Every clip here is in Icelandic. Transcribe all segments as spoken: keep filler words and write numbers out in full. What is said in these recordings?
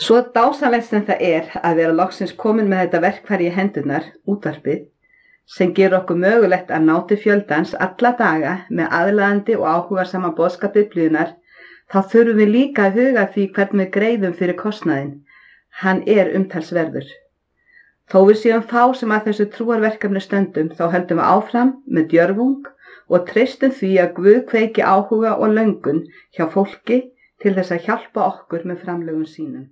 Svo dásamlegt sem það er að vera loksins komin með þetta verkfæri í hendurnar, útvarpið, sem gerur okkur mögulegt að ná til fjöldans alla daga með aðlaðandi og áhugasama boðskap Biblíunnar, þá þurfum við líka að huga því hvernig við greiðum fyrir kostnaðinn. Hann er umtalsverður. Þó við séum fá sem að þessu trúarverkefni stöndum, þá höldum við áfram með djörfung og treystum því að Guð kveiki áhuga og löngun hjá fólki til þess að hjálpa okkur með framlögum sínum.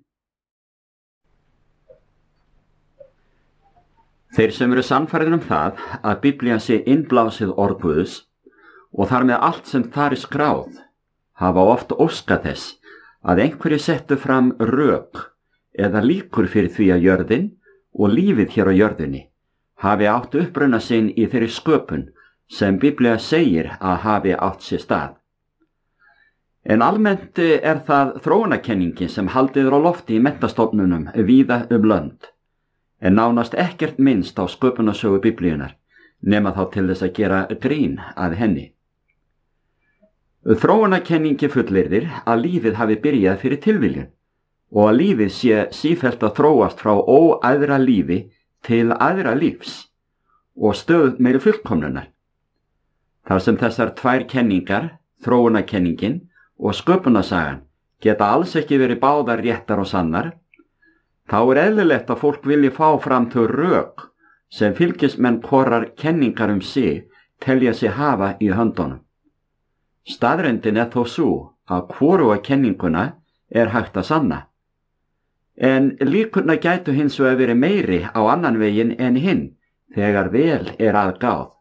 Þeir sem eru sannfærðir um það að Biblían sé innblásið orð Guðs og þar með allt sem þar er skráð, hafa oft óskað þess að einhverju settu fram rök eða líkur fyrir því að jörðin og lífið hér á jörðinni hafi átt uppruna sinn í þeirri sköpun sem Biblía segir að hafi átt sér stað. En almennt er það þróunarkenningin sem haldið er á lofti í menntastofnunum víða um lönd, en nánast ekkert minnst á sköpunarsögu Biblíunar, nema þá til þess að gera grín að henni. Þróunarkenningi fullyrðir að lífið hafi byrjað fyrir tilviljun og að lífið sé sífellt að þróast frá óæðra lífi til æðra lífs og stöð meiri fullkomnunar. Þar sem þessar tvær kenningar, þróunarkenningin og sköpunarsagan, geta alls ekki verið báðar réttar og sannar, þá er eðlilegt að fólk vilji fá fram þau rök sem fylgismenn hvorrar kenningar um sig telja sig hafa í höndunum. Staðreyndin er þó sú að hvoruga kenninguna er hægt að sanna, en líkurnar gætu hins vegar verið meiri á annan veginn en hinn þegar vel er að gáð.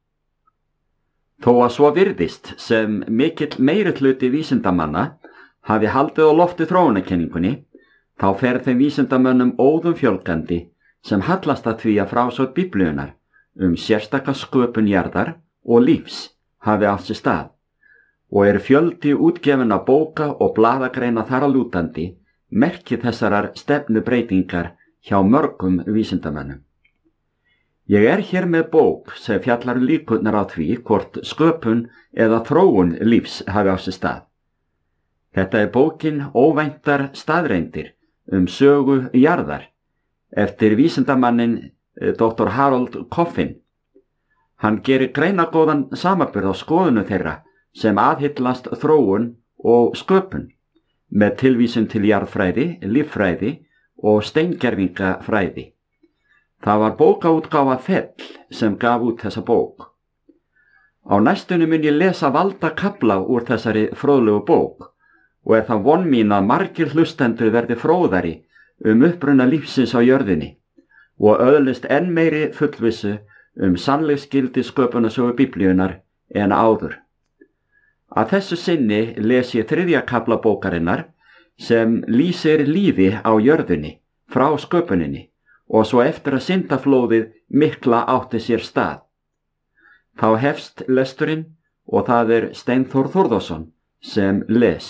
Þó að svo virðist sem mikill meiri hluti vísindamanna hafi haldið á lofti þróunarkenningunni, þá fer þeim vísindamönnum óðum fjölgandi sem hallast að því að frásögn Biblíunnar um sérstaka sköpun jarðar og lífs hafi átt sér stað, og er fjöldi útgefinna bóka og blaðagreina þar að lútandi merki þessarar stefnubreytingar hjá mörgum vísindamönnum. Ég er hér með bók sem fjallar líkurnar á því hvort sköpun eða þróun lífs hafi á sér stað. Þetta er bókin Óvæntar staðreyndir um sögu jarðar eftir vísindamannin doktor Harold Coffin. Hann gerir greinagóðan samanburð á skoðunum þeirra sem aðhyllast þróun og sköpun með tilvísun til jarðfræði, líffræði og steingervingafræði. Það var bókaútgáfa Fell sem gaf út þessa bók. Á næstunni mun ég lesa valda kafla úr þessari fróðlegu bók og er það von mín að margir hlustendur verði fróðari um uppruna lífsins á jörðinni og öðlist enn meiri fullvissu um sannleiksgildi sköpunarsögu Biblíunnar en áður. Að þessu sinni les ég þriðja kafla bókarinnar sem lýsir lífi á jörðinni frá sköpuninni og svo eftir að syndaflóðið mikla átti sér stað. Þá hefst lesturinn og það er Steinþór Þórðarson sem les.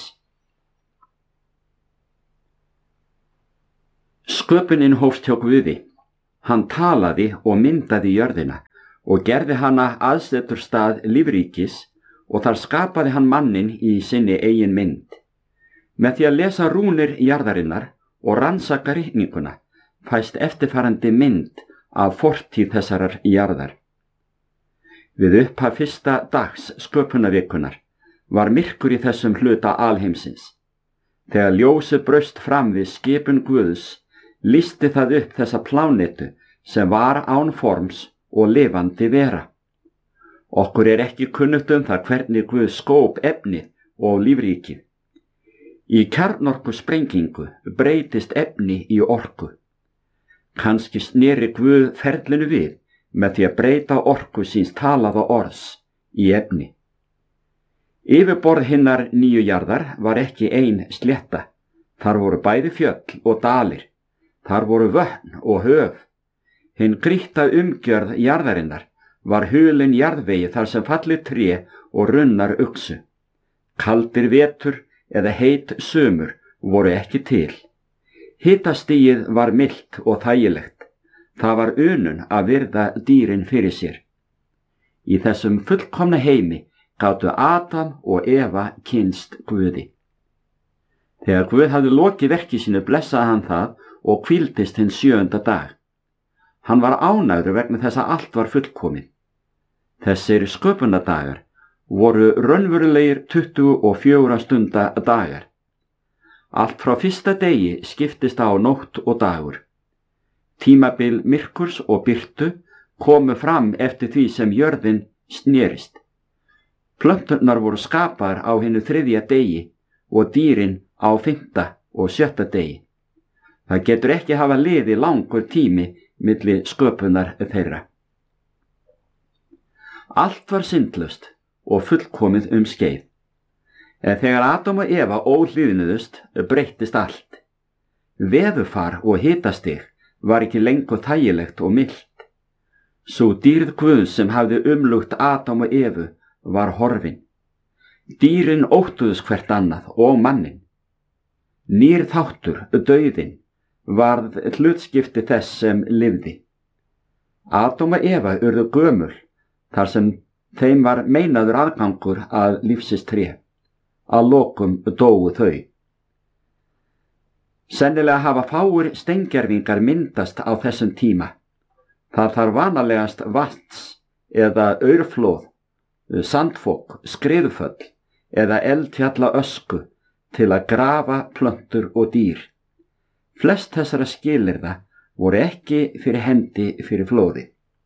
Sköpunin hófst hjá Guði. Hann talaði og myndaði jörðina og gerði hana aðseturstað lífríkis og þar skapaði hann mannin í sinni eigin mynd. Með því að lesa rúnir jarðarinnar og rannsaka ritninguna fæst eftirfarandi mynd af fortíð þessarar jarðar. Við upphaf fyrsta dags sköpunarvikunar var myrkur í þessum hluta alheimsins. Þegar ljósið braust fram við skipun Guðs, lýsti það upp þessa plánetu sem var án forms og lifandi vera. Okkur er ekki kunnugt um það hvernig Guð skóp efnið og lífríkið. Í kjarnorku sprengingu breytist efni í orku. Kannski sneri Guð ferlinu við með því að breyta orku síns talaða orðs í efni. Yfirborð hinnar nýju jarðar var ekki ein slétta. Þar voru bæði fjöll og dalir. Þar voru vötn og höf. Hinn grýtta umgjörð jarðarinnar var hulin jarðvegi þar sem fallið tré og runnar uxu. Kaldir vetur eða heit sumur voru ekki til. Hitastigið var milt og þægilegt. Það var unun að virða dýrin fyrir sér. Í þessum fullkomna heimi gátu Adam og Eva kynnst Guði. Þegar Guð hafði lokið verki sínu blessaði hann það og hvíldist hinn sjöunda dag. Hann var ánægður vegna þess að allt var fullkomið. Þessir sköpunardagar voru raunverulegir tuttugu og fjögurra stunda dagar. Allt frá fyrsta degi skiptist á nótt og dagur. Tímabil myrkurs og birtu komu fram eftir því sem jörðin snerist. Plönturnar voru skapaðar á hinu þriðja degi og dýrin á fimmta og sjötta degi. Það getur ekki hafa liðið langur tími milli sköpunar þeirra. Allt var syndlaust og fullkomið um skeið. En þegar Adam og Eva óhlýðnuðust breyttist allt. Veðurfar og hitastig var ekki lengur þægilegt og milt. Sú dýrð Guðs sem hafði umlukt Adam og Evu var horfin. Dýrin óttuðust hvert annað og mannin. Nýr þáttur, dauðinn, varð hlutskipti þess sem lifði. Adam og Eva urðu gömul þar sem þeim var meinaður aðgangur að lífsins tré. Að lokum dóu þau. Sennilega hafa fáir steingervingar myndast á þessum tíma. Það þarf vanalegast vatns eða aurflóð, sandfok, skriðuföll eða eldfjalla ösku til að grafa plöntur og dýr. Flest þessara skilyrða voru ekki fyrir hendi fyrir flóði.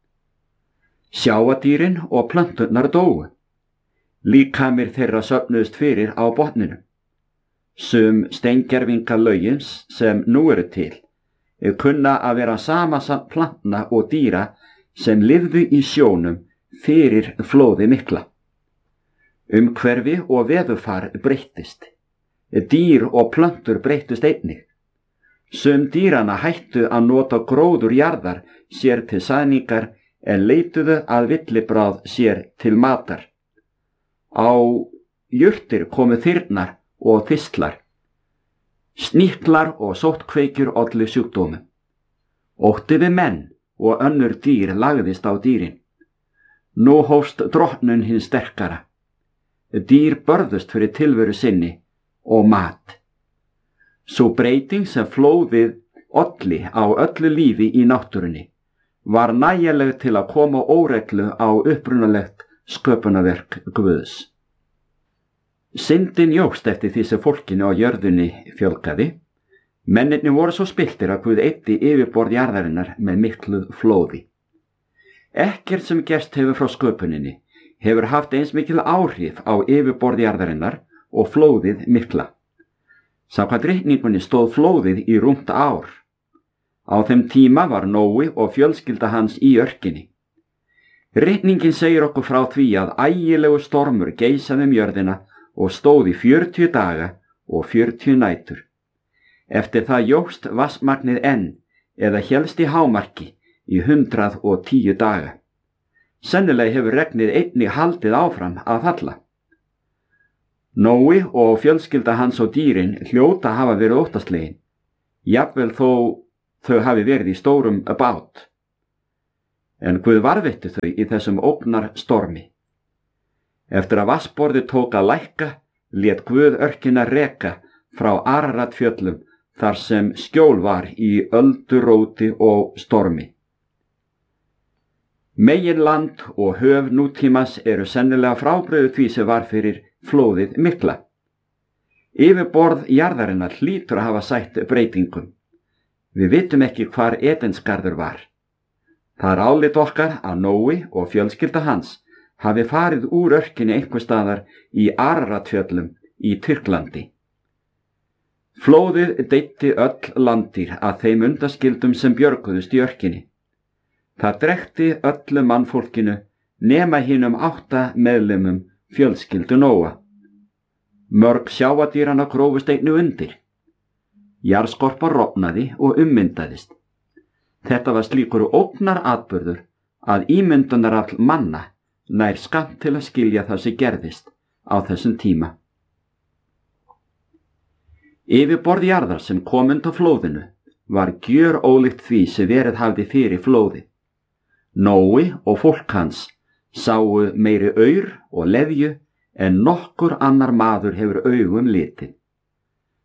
Sjáadýrin og plönturnar dóu. Líkamir þeirra söfnuðust fyrir á botninu. Sum steingervingalögins sem nú eru til kunna að vera samasamt plantna og dýra sem lifðu í sjónum fyrir flóði mikla. Umhverfi og veðurfar breyttist. Dýr og plöntur breyttust einnig. Sum dýrana hættu að nota gróður jarðar sér til sæðningar en leituðu að villibráð sér til matar. Á jurtir komu þyrnar og þistlar. Snýtlar og sóttkveikjur ollu sjúkdómum. Ótti við menn og önnur dýr lagðist á dýrin. Nú hófst drottnun hinn sterkara. Dýr börðust fyrir tilveru sinni og mat. Sú breyting sem flóðið olli á öllu lífi í náttúrunni var nægjanleg til að koma óreglu á upprunalegt sköpunarverk Guðs. Syndin jókst eftir því sem fólkinu á jörðunni fjölgaði. Mennirnir voru svo spilltir að Guð eyddi yfirborð jarðarinnar með miklu flóði. Ekkert sem gerst hefur frá sköpuninni hefur haft eins mikil áhrif á yfirborð jarðarinnar og flóðið mikla. Samkvæmt reikningunni stóð flóðið í rúmt ár. Á þeim tíma var Nói og fjölskylda hans í örkinni. Reikningin segir okkur frá því að ægilegu stormur geisaði um jörðina og stóð í fjörutíu daga og fjörutíu nætur. Eftir það jókst vatnsmagnið enn eða hélst í hámarki í hundrað og tíu daga. Sennilega hefur regnið einnig haldið áfram að falla. Nói og fjölskylda hans og dýrin hljóta hafa verið óttaslegin, jafnvel þó þau hafi verið í stórum bát. En Guð varðveitti þau í þessum ógnar stormi. Eftir að vatnsborðið tók að lækka, lét Guð örkina reka frá Araratfjöllum þar sem skjól var í ölduróti og stormi. Meginland og höf nútímas eru sennilega frábrugðið því sem var fyrir flóðið mikla. Yfirborð jarðarinnar hlýtur að hafa sætt breytingum. Við vitum ekki hvar Edensgarður var. Það er álit okkar að Nói og fjölskylda hans hafi farið úr örkinni einhvers staðar í Araratfjöllum í Tyrklandi. Flóðið deyddi öll landýr að þeim undaskildum sem björguðust í örkinni. Það drekti öllu mannfólkinu nema hinum átta meðlimum fjölskyldu Nóa. Mörg sjáadýrana grófust einnig undir. Jarðskorpa rofnaði og ummyndaðist. Þetta var slíkur ógnaratburður að ímyndunarafl manna nær skammt til að skilja það sem gerðist á þessum tíma. Yfirborð jarðar sem kom undan flóðinu var gjörólíkt því sem verið hafði fyrir flóði. Nói og fólk hans sáu meiri aur og leðju en nokkur annar maður hefur augum litið.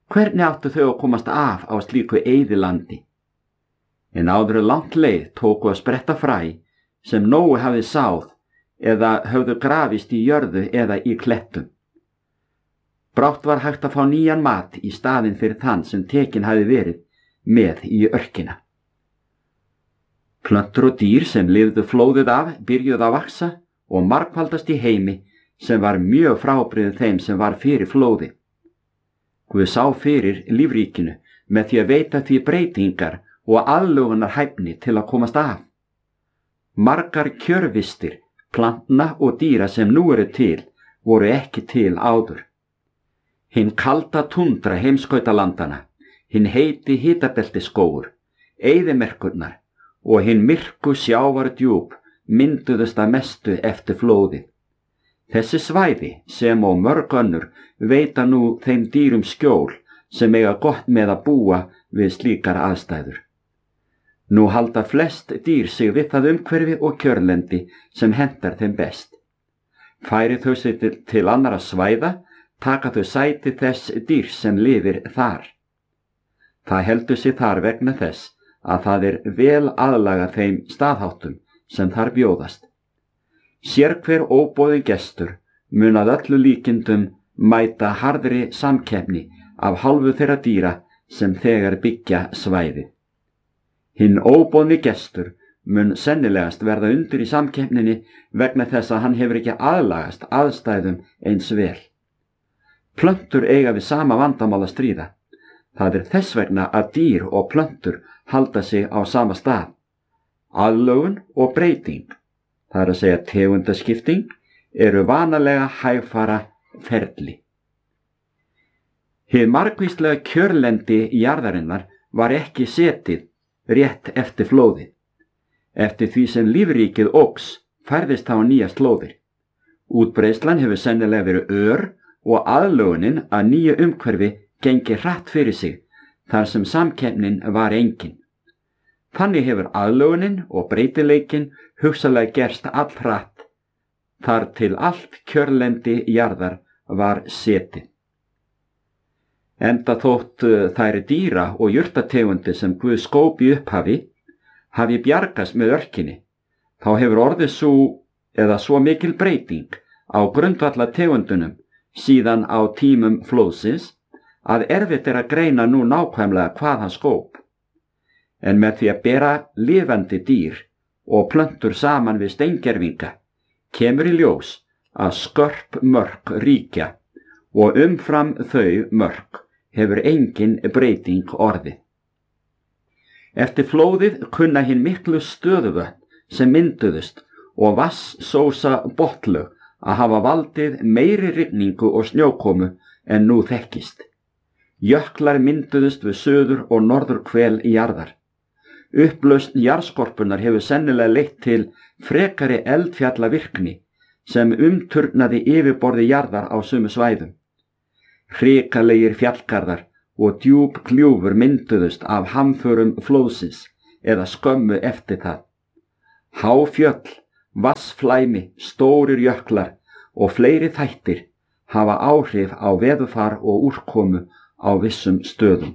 Hvernig áttu þau að komast af á slíku eyðilandi? En áður en langt leið tóku að spretta fræ sem Nói hafði sáð eða höfðu grafist í jörðu eða í klettum. Brátt var hægt að fá nýjan mat í staðinn fyrir þann sem tekin hafði verið með í örkina. Plöntur og dýr sem lifðu flóðið af byrjuðu að vaksa og margfaldast í heimi sem var mjög frábrigðinn þeim sem var fyrir flóði. Guð sá fyrir lífríkinu með því að veita því breytingar og aðlögunar hæfni til að komast af. Margar kjörvistir, plantna og dýra sem nú eru til voru ekki til áður. Hinn kalda tundra heimskautalandana, hinn heiti hitabeltisskógur, eyðimerkurnar og hinn myrku sjávardjúp mynduðust að mestu eftir flóðið. Þessi svæði sem og mörg önnur veita nú þeim dýrum skjól sem eiga gott með að búa við slíkar aðstæður. Nú halda flest dýr sig við það umhverfi og kjörlendi sem hentar þeim best. Færi þau sig til, til annara svæða, taka þau sæti þess dýr sem lifir þar. Það heldur sig þar vegna þess að það er vel aðlaga þeim staðháttum sem þar bjóðast. Sér hver óboðin gestur mun að öllu líkindum mæta harðri samkeppni af hálfu þeirra dýra sem þegar byggja svæði. Hinn óboðni gestur mun sennilegast verða undir í samkeppninni vegna þess að hann hefur ekki aðlagast aðstæðum eins vel. Plöntur eiga við sama vandamál að stríða. Það er þess vegna að dýr og plöntur halda sig á sama stað. Aðlögun og breyting, það er að segja tegundaskipting, eru vanalega hægfara ferli. Hið margvíslega kjörlendi jarðarinnar var ekki setið rétt eftir flóðið. Eftir því sem lífríkið óx færðist þá nýja slóðir. Útbreiðslan hefur sennilega verið ör og aðlögunin að nýju umhverfi gengi hratt fyrir sig þar sem samkeppnin var engin. Þannig hefur aðlögunin og breytileikin hugsalega gerst allhratt þar til allt kjörlendi jarðar var setið. Enda þótt þær dýra og jurtategundi sem Guð skóp í upphafi hafi bjargast með örkinni, þá hefur orðið svo eða svo mikil breyting á grundvallategundunum síðan á tímum flóðsins að erfitt er að greina nú nákvæmlega hvað hann skóp. En með því að bera lifandi dýr og plöntur saman við steingervinga kemur í ljós að skörp mörk ríkja og umfram þau mörk hefur engin breyting orðið. Eftir flóðið kunna hinn miklu stöðuvötn sem mynduðust og vatnssósa botnlög að hafa valdið meiri rigningu og snjókomu en nú þekkist. Jöklar mynduðust við suður og norður hvel í jarðar. Upplausn jarðskorpunnar hefur sennilega leitt til frekari eldfjallavirkni sem umturnaði yfirborði jarðar á sömu svæðum. Hrikalegir fjallgarðar og djúp kljúfur mynduðust af hamförum flóðsins eða skömmu eftir það. Háfjöll, vatnsflæmi, stórir jöklar og fleiri þættir hafa áhrif á veðurfar og úrkomu á vissum stöðum.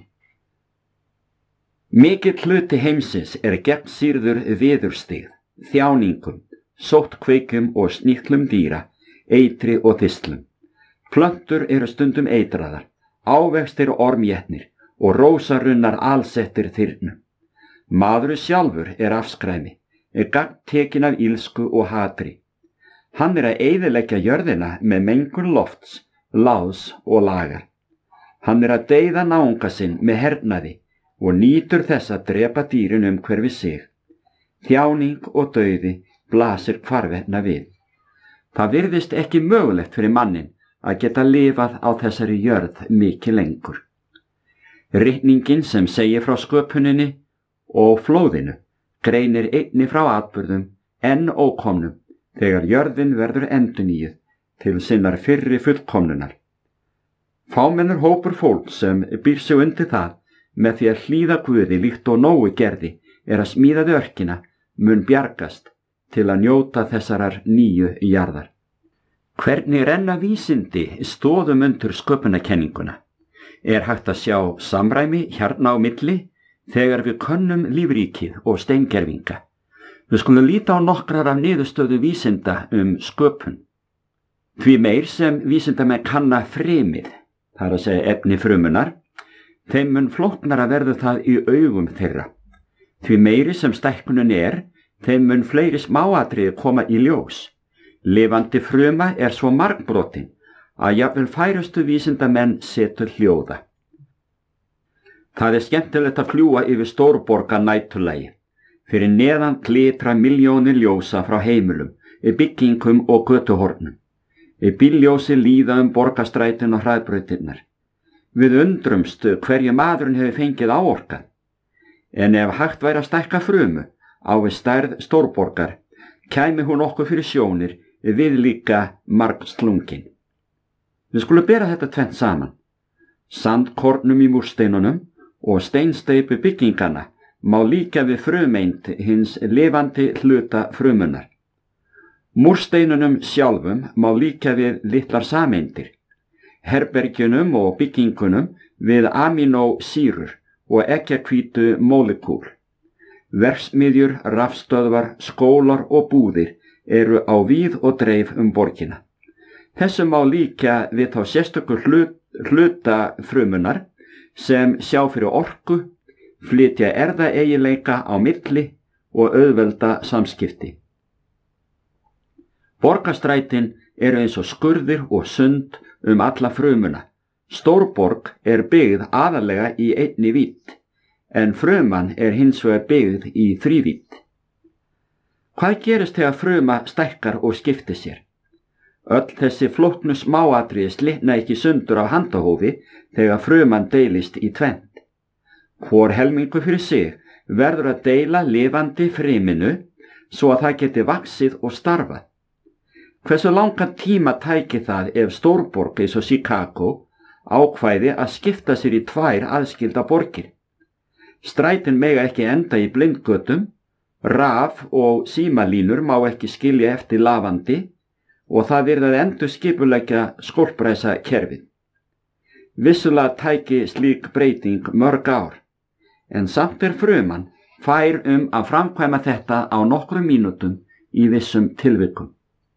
Mikill hluti heimsins er gegnsýrður viðurstig, þjáningum, sóttkveikum og sníklum dýra, eitri og þislum. Plöntur eru stundum eitraðar, ávextir ormjetnir og rósarunnar alsettir þyrnum. Maðurinn sjálfur er afskræmi, er gagntekin af ílsku og hatri. Hann er að eyðileggja jörðina með mengun lofts, láðs og lagar. Hann er að deyða náunga sinn með hernaði og nýtur þess að drepa dýrin umhverfi sig. Þjáning og dauði blasir hvarvetna við. Það virðist ekki mögulegt fyrir mannin að geta lifað á þessari jörð mikið lengur. Ritningin sem segir frá sköpuninni og flóðinu greinir einni frá atburðum enn ókomnum þegar jörðin verður endurnýjuð til sinnar fyrri fullkomnunar. Fámennur hópur fólk sem býr sig undir það með því að hlýða Guði líkt og Nói gerði er að smíðaði örkina mun bjargast til að njóta þessarar nýju jarðar. Hvernig renna vísindi stóðum undir sköpunarkenninguna? Er hægt að sjá samræmi hérna á milli þegar við könnum lífríkið og steingervinga. Við skulum líta á nokkrar af niðurstöðu vísinda um sköpun. Því meir sem vísindamenn kanna frymið, það er að segja efni frumunar, þeim mun flóknara verður það í augum þeirra. Því meiri sem stækkunin er, þeim mun fleiri smáatriði koma í ljós. Lifandi fruma er svo margbrotin að jafnvel færustu vísindamenn setur hljóða. Það er skemmtilegt að fljúga yfir stórborga næturlagi. Fyrir neðan glitra milljónir ljósa frá heimilum, byggingum og götuhornum. Bílljósi líða um borgastrætin og hraðbrautirnar. Við undrumst hverju maðurinn hefur fengið áorkað. En ef hægt væri að stækka frumu á við stærð stórborgar, kæmi hún okkur fyrir sjónir við líka margslungin. Við skulum bera þetta tvennt saman. Sandkornum í múrsteinunum og steinsteypu byggingana má líka við frumeind hins lifandi hluta frumunar. Múrsteinunum sjálfum má líka við litlar sameindir, herbergjunum og byggingunum við aminósýrur og eggjahvítu mólekúl. Verksmiðjur, rafstöðvar, skólar og búðir eru á víð og dreif um borgina. Þessu má líka við þá sérstöku hlut, hluta frumunar sem sjá fyrir orku, flytja erfðaeiginleika á milli og auðvelda samskipti. Borgastrætin eru eins og skurðir og sund um alla frumuna. Stórborg er byggð aðalega í einni vídd, en fruman er hins vegar byggð í þrívídd. Hvað gerist þegar fruma stækkar og skiptir sér? Öll þessi flóknu smáatriði slitna ekki sundur á handahófi þegar fruman deilist í tvennt. Hvor helmingu fyrir sig verður að deila lifandi fryminu svo að það geti vaxið og starfað. Hversu langan tíma tæki það ef stórborg eins og Chicago ákvæði að skipta sér í tvær aðskilda borgir? Strætin mega ekki enda í blindgötum, raf og símalínur má ekki skilja eftir lafandi og það yrði að endur skipuleggja skólpræsa kerfið. Vissulega tæki slík breyting mörg ár, en samt er fruman fær um að framkvæma þetta á nokkrum mínútum í vissum tilvikum.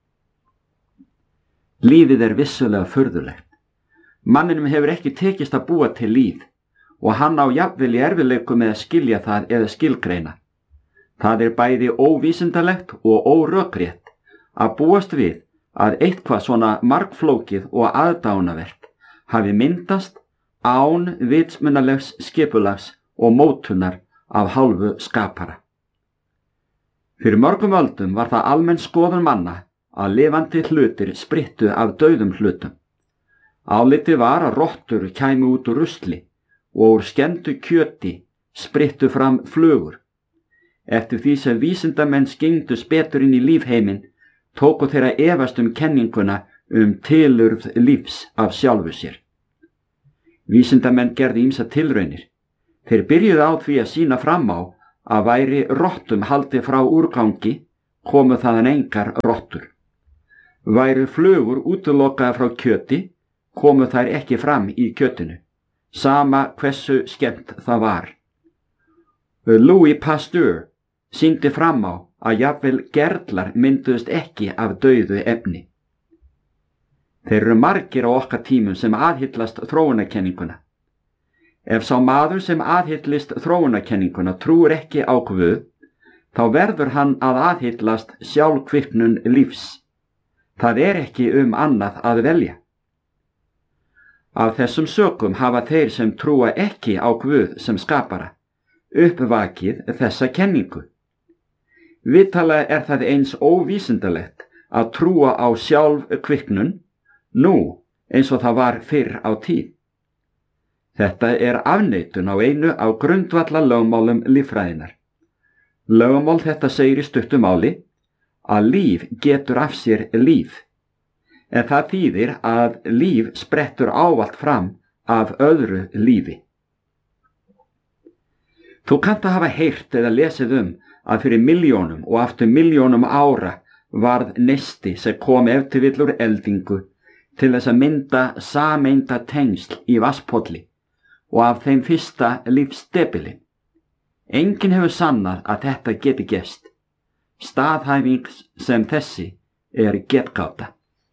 Lífið er vissulega furðulegt. Manninum hefur ekki tekist að búa til líf og hann á jafnvel í erfiðleikum með að skilja það eða skilgreina. Það er bæði óvísindalegt og órökrétt að búast við að eitthvað svona margflókið og aðdánavert hafi myndast án vitsmunalegs skipulags og mótunar af hálfu skapara. Fyrir mörgum öldum var það almenn skoðun manna að lifandi hlutir sprittu af dauðum hlutum. Álitið var að rottur kæmu út úr rusli og úr skemmdu kjöti sprittu fram flugur. Eftir því sem vísindamenn skengdu betur inn í lífheiminn, tóku þeirra efast um kenninguna um tilurð lífs af sjálfu sér. Vísindamenn gerði ýmsa tilraunir. Þeir byrjuðu á því að sýna fram á að væri rottum haldið frá úrgangi, komu þaðan engar rottur. Væru flugur útilokaðar frá kjöti, komu þær ekki fram í kjötinu, sama hversu skemmt það var. Louis Pasteur sýndi fram á að jafnvel gerlar mynduðust ekki af dauðu efni. Þeir eru margir á okkar tímum sem aðhyllast þróunarkenninguna. Ef sá maður sem aðhyllist þróunarkenninguna trúir ekki á Guð, þá verður hann að aðhyllast sjálfkviknun lífs. Það er ekki um annað að velja. Af þessum sökum hafa þeir sem trúa ekki á Guð sem skapara uppvakið þessa kenningu. Vitanlega er það eins óvísindalegt að trúa á sjálfkviknun nú eins og það var fyrr á tíð. Þetta er afneitun á einu af grundvalla lögmálum líffræðinnar. Lögmál þetta segir í stuttu máli að líf getur af sér líf, en það þýðir að líf sprettur ávallt fram af öðru lífi. Þú kannt að hafa heyrt eða lesið um að fyrir milljónum og aftur milljónum ára varð neisti sem kom ef til vill úr eldingu til þess að mynda sameinda tengsl í vatnspolli og af þeim fyrsta lífsdebilin. Enginn hefur sannað að þetta geti gerst. Staðhæfing sem þessi er getgáta.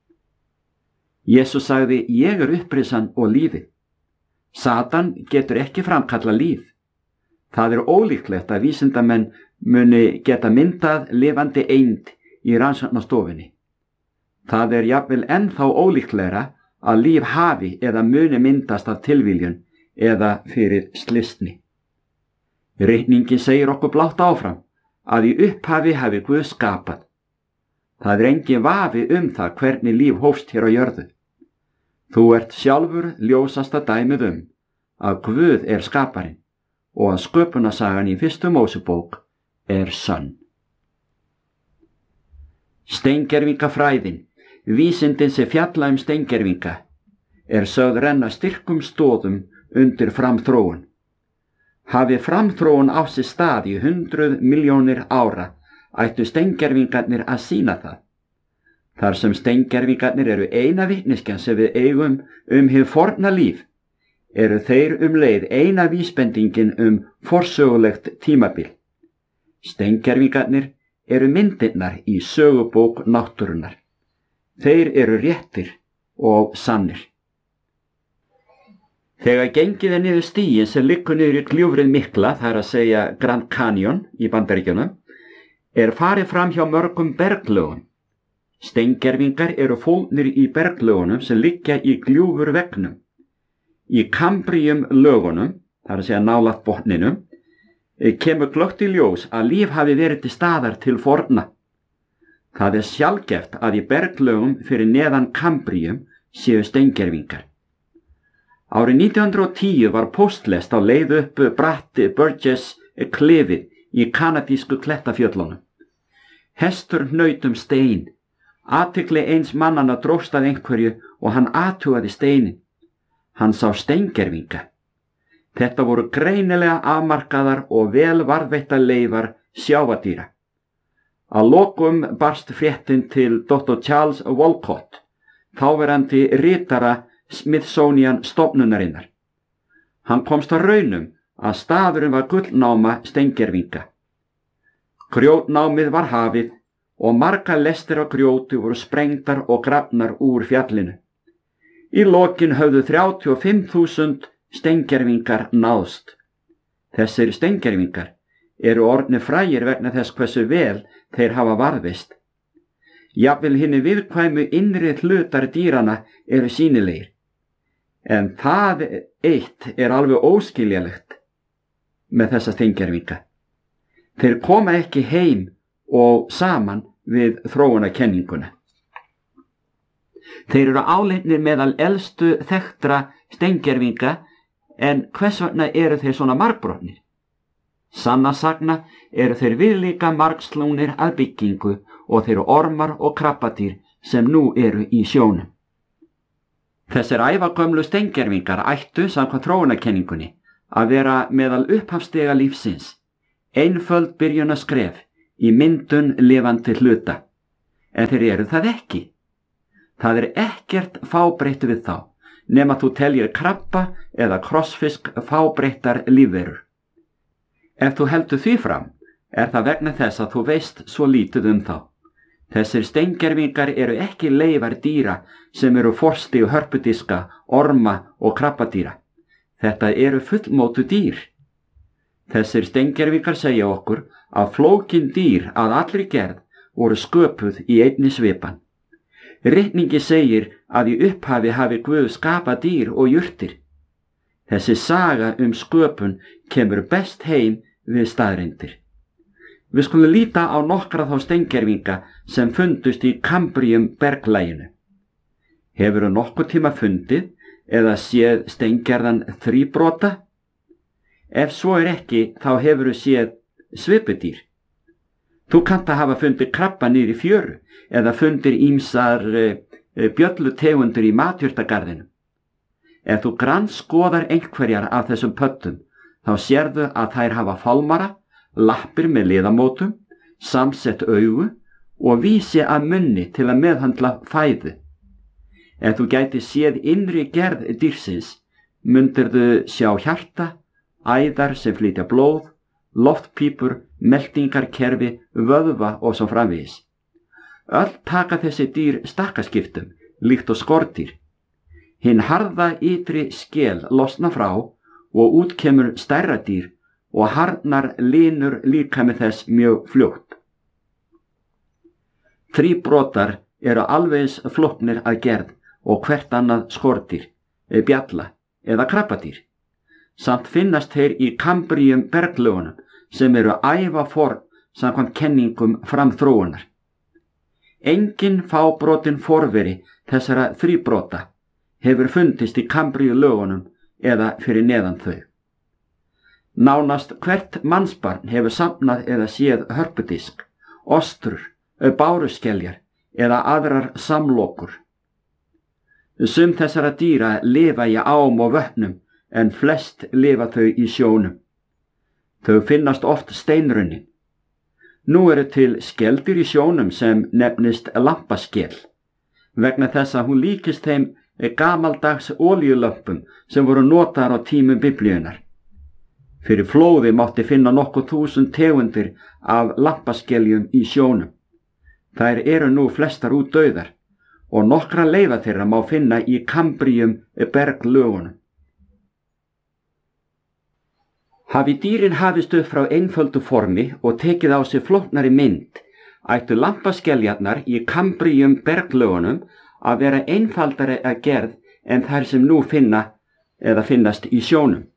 Jesús sagði, ég er upprisan og lífið. Satan getur ekki framkalla líf. Það er ólíklegt að vísindamenn muni geta myndað lifandi eind í rannsóknastofunni. Það er jafnvel ennþá ólíklegra að líf hafi eða muni myndast af tilviljun eða fyrir slysni. Ritningin segir okkur blátt áfram að í upphafi hafi Guð skapað. Það er engin vafi um það hvernig líf hófst hér á jörðu. Þú ert sjálfur ljósasta dæmið um að Guð er skaparinn og að sköpunarsagan í fyrstu Mósebók er sönn. Steingervingafræðin, vísindin sem fjalla um steingervinga, er sögð renna styrkum stoðum undir framþróun. Hafi framþróun á sér stað í hundruð milljónir ára, ættu steingervingarnir að sýna það. Þar sem steingervingarnir eru eina vitneskjan sem við eigum um hið forna líf, eru þeir um leið eina vísbendingin um forsögulegt tímabil. Steingervingarnir eru myndirnar í sögubók náttúrunnar. Þeir eru réttir og sannir. Þegar gengið er niður stíginn sem liggur niður í gljúfrið mikla, það er að segja Grand Canyon í Bandaríkjunum, er farið fram hjá mörgum berglögum. Steingervingar eru fólgnir í berglögunum sem liggja í gljúfur vegnum. Í Kambrium lögunum, það er að segja nálægt botninum, kemur glöggt í ljós að líf hafi verið til staðar til forna. Það er sjaldgæft að í berglögum fyrir neðan Kambrium séu steingervingar. Árið nítján hundruð og tíu var póstlest á leið upp bratti Burgess klifið í kanadísku klettafjöllunum. Hestur hnaut um stein. Athygli eins mannanna dróst að einhverju og hann athugaði steinin. Hann sá steingervinga. Þetta voru greinilega afmarkaðar og vel varðveittar leifar sjávardýra. Að lokum barst fréttin til doktor Charles Walcott, þáverandi ritara Smithsonian stofnunarinnar. Hann komst á raunum að staðurinn var gullnáma steingervinga. Grjótnámið var hafið og margar lestir á grjóti voru sprengdar og grafnar úr fjallinu. Í lokin höfðu þrjátíu og fimm þúsund steingervingar náðst. Þessir steingervingar eru orðnir frægir vegna þess hversu vel þeir hafa varðveist. Jafnvel hinni viðkvæmu innri hlutar dýrana eru sýnilegir. En það eitt er alveg óskiljalegt með þessa steingervinga. Þeir koma ekki heim og saman við þróunarkenninguna. Þeir eru álitnir meðal elstu þekktra steingervinga, en hvers vegna eru þeir svona margbrotnir? Sanna sagna eru þeir viðlíka margslungnir að byggingu og þeir eru ormar og krabbadýr sem nú eru í sjónum. Þessir ævagömlu steingervingar ættu samkvæmt þróunarkenningunni að vera meðal upphafsstiga lífsins, einföld byrjunaskref í myndun lifandi hluta, en þeir eru það ekki. Það er ekkert fábreytt við þá, nema þú teljir krabba eða krossfisk fábreyttar lífverur. Ef þú heldur því fram, er það vegna þess að þú veist svo lítið um þá. Þessir steingervingar eru ekki leifar dýra sem eru forsti og hörpudiska, orma og krabbadýra. Þetta eru fullmótu dýr. Þessir steingervingar segja okkur að flókin dýr að allri gerð voru sköpuð í einni svipan. Ritningi segir að í upphafi hafi Guð skapað dýr og jurtir. Þessi saga um sköpun kemur best heim við staðreyndir. Við skulum líta á nokkra þá steingervinga sem fundust í Kambrium berglæginu. Hefurðu nokkuð tíma fundið eða séð steingerðan þríbrota? Ef svo er ekki, þá hefurðu séð svipudýr. Þú kannt að hafa fundið krabba niður í fjöru eða fundir ýmsar e, e, bjöllutegundur í matjurtagarðinu. Ef þú grannskoðar einhverjar af þessum pöttum, þá sérðu að þær hafa fálmara, lappir með liðamótum, samsett augu og vísi að munni til að meðhandla fæðu. Ef þú gæti séð innri gerð dýrsins, mundirðu sjá hjarta, æðar sem flytja blóð, loftpípur, meltingarkerfi, vöðva og svo framvegis. Öll taka þessi dýr stakkaskiptum, líkt og skordýr. Hinn harða ytri skel losna frá og út kemur stærra dýr og harðnar linur líkami þess mjög fljótt. Þríbrotar eru alvegis flóknir að gerð og hvert annað skordýr, bjalla eða krabbadýr. Samt finnast þeir í kambríum berglögunum sem eru ævaforn samkvæmt kenningum framþróunar. Engin fábrotin forveri þessara þríbrota hefur fundist í kambríulögunum eða fyrir neðan þau. Nánast hvert mannsbarn hefur safnað eða séð hörpudisk, ostrur, báruskeljar eða aðrar samlokur. Sum þessara dýra lifa í ám og vötnum en flest lifa þau í sjónum. Þau finnast oft steinrunnin. Nú eru til skeldir í sjónum sem nefnist lampaskel, vegna þess að hún líkist þeim gamaldags olíulömpum sem voru notaðar á tímum Biblíunnar. Fyrir flóði mátti finna nokkuð þúsund tegundir af lampaskeljum í sjónum. Þær eru nú flestar út dauðar og nokkra leifa þeirra má finna í kambríum berglögunum. Hafi dýrin hafist upp frá einföldu formi og tekið á sig flóknari mynd, ættu lampaskeljarnar í kambríum berglögunum að vera einfaldari að gerð en þær sem nú finna eða finnast í sjónum.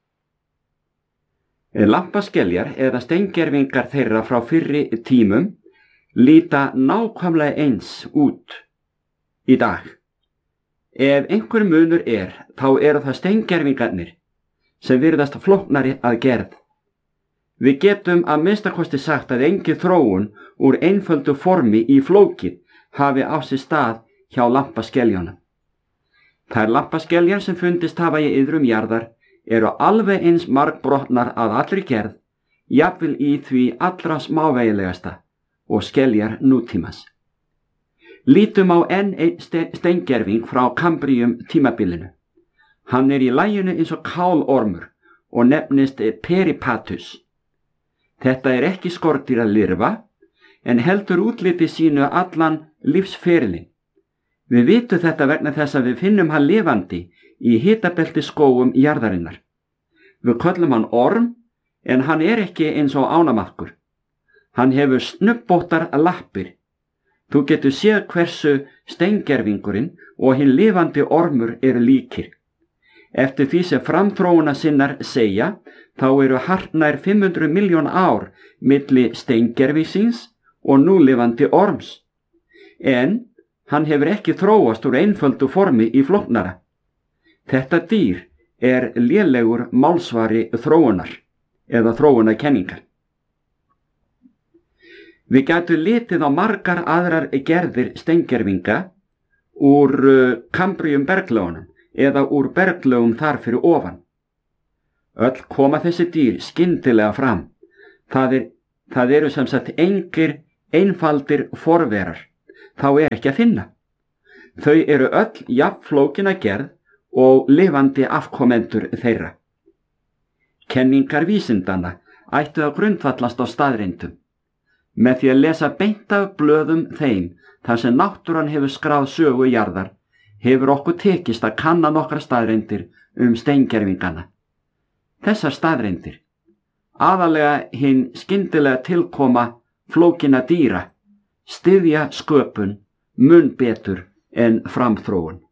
Lampaskeljar eða steingervingar þeirra frá fyrri tímum líta nákvæmlega eins út í dag. Ef einhver munur er, þá eru það steingervingarnir sem virðast flóknari að gerð. Við getum að minnstakosti sagt að engin þróun úr einföldu formi í flókið hafi á sér stað hjá lampaskeljónum. Þær lampaskeljar sem fundist hafa í iðrum jarðar eru alveg eins margbrotnar að allri gerð, jafnvel í því allra smávægilegasta og skeljar nútímans. Lítum á enn einn steingerving frá kambríum tímabilinu. Hann er í laginu eins og kálormur og nefnist peripatus. Þetta er ekki skordýr að lirfa, en heldur útliti sínu allan lífsferilinn. Við vitum þetta vegna þess að við finnum hann lifandi í hitabelti skógum jarðarinnar. Við köllum hann orm, en hann er ekki eins og ánamaðkur. Hann hefur snubbóttar lappir. Þú getur séð hversu steingervingurinn og hinn lifandi ormur eru líkir. Eftir því sem framþróuna sinnar segja, þá eru hartnær fimm hundruð milljón ár milli steingervingsins og núlifandi orms. En hann hefur ekki þróast úr einföldu formi í flóknara. Þetta dýr er lélegur málsvari þróunar eða þróunarkenningar. Við gætum litið á margar aðrar gerðir steingervinga úr kambríum berglögunum eða úr berglögum þar fyrir ofan. Öll koma þessi dýr skyndilega fram. Það, er, það eru sem sagt engir einfaldir forverar. Þá er ekki að finna. Þau eru öll jafnflókin að gerð og lifandi afkomendur þeirra. Kenningar vísindanna ættu að grundvallast á staðreyndum. Með því að lesa beint af blöðum þeim þar sem náttúran hefur skráð sögu jarðar, hefur okkur tekist að kanna nokkra staðreyndir um steingervingana. Þessar staðreyndir, aðalega hinn skyndilega tilkoma flókinna dýra, styðja sköpun mun betur en framþróun.